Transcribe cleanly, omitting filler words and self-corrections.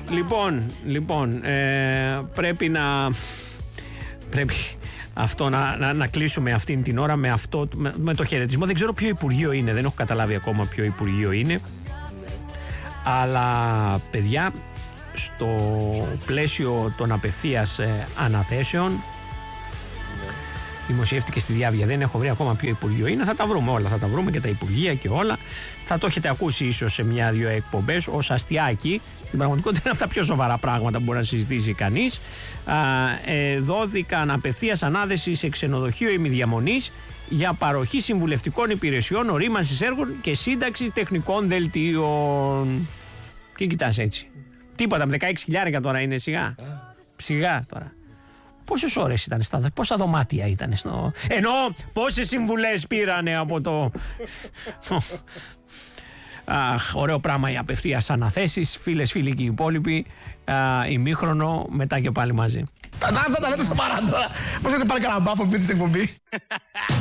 Λοιπόν, πρέπει αυτό να κλείσουμε αυτήν την ώρα με το χαιρετισμό. Δεν ξέρω ποιο Υπουργείο είναι, δεν έχω καταλάβει ακόμα ποιο Υπουργείο είναι. Αλλά παιδιά, στο πλαίσιο των απευθείας αναθέσεων, δημοσιεύτηκε στη Διάβια, δεν έχω βρει ακόμα ποιο Υπουργείο είναι. Θα τα βρούμε όλα, θα τα βρούμε και τα Υπουργεία και όλα. Θα το έχετε ακούσει ίσως σε μια-δυο εκπομπές ως αστιάκι. Στην πραγματικότητα είναι από τα πιο σοβαρά πράγματα που μπορεί να συζητήσει κανείς. Δόθηκαν απευθείας ανάθεση σε ξενοδοχείο ημιδιαμονής για παροχή συμβουλευτικών υπηρεσιών, ορίμανσης έργων και σύνταξη τεχνικών δελτίων. Και κοιτάς έτσι. Τίποτα, με 16.000 τώρα είναι σιγά τώρα. Πόσες ώρες ήταν πόσα δωμάτια ήταν ενώ πόσες συμβουλές πήρανε από το... Ωραίο πράγμα οι απευθείας αναθέσεις. Φίλες, φίλοι και οι υπόλοιποι. Ημίχρονο, μετά και πάλι μαζί. Αυτά τα λέτε στο παρά τώρα. Πώς έχετε πάρει κανένα μπάφο πριν στην εκπομπή.